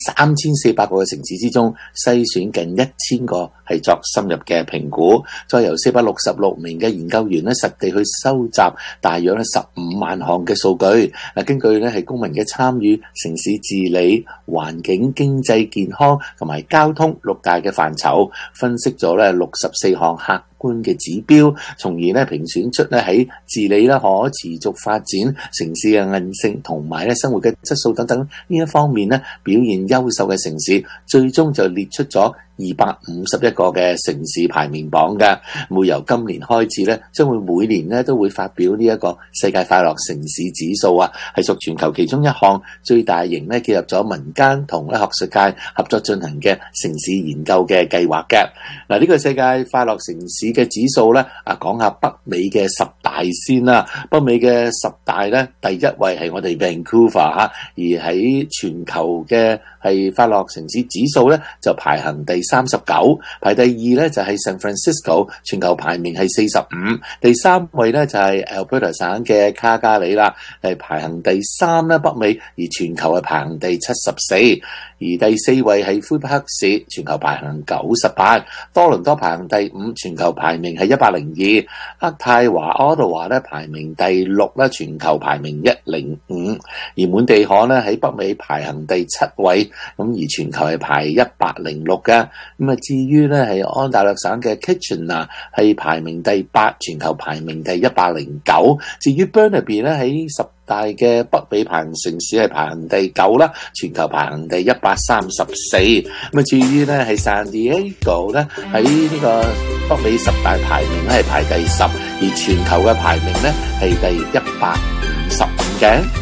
3400個嘅城市之中篩選近1000個係作深入嘅評估，再由466名嘅研究員咧實地去收集大約15萬項嘅數據。根據咧係公民嘅參與、城市治理、環境、經濟、健康同埋交通6大嘅範疇，分析咗咧64項客觀嘅指標，從而咧評選出咧喺治理啦、可持續發展、城市嘅韌性同埋咧生活嘅質素等等呢一方面咧表現優秀嘅城市，最終就列出咗251個嘅城市排名榜嘅。會由今年開始咧，將會每年咧都會發表呢一個世界快樂城市指數啊，係屬全球其中一項最大型咧結合咗民間同咧學術界合作進行嘅城市研究嘅計劃嘅。嗱，呢個世界快樂城市嘅指數咧，講下北美嘅10大先啦。北美嘅10大咧，第一位係我哋 Vancouver 嚇，而喺全球嘅係快樂城市指數咧就排行第39，排第2咧就係 San Francisco， 全球排名係45，第3位咧就係 Alberta 省嘅卡加里啦，係排行第3啦北美，而全球係排行第74，而第4位係魁北克市，全球排行98，多倫多排行第5，全球排名係102，渥太華 Ottawa 咧排名第6啦，全球排名105，而滿地可咧喺北美排行第7位，咁而全球係排106嘅。咁啊，至於咧係安大略省嘅 Kitchener 係排名第8，全球排名第109。至於 Burnaby 咧喺10大嘅北美排行城市係排行第9啦，全球排行第134。咁啊，至於咧係 San Diego 咧喺呢個北美10大排名咧係排第10，而全球嘅排名咧係第155嘅。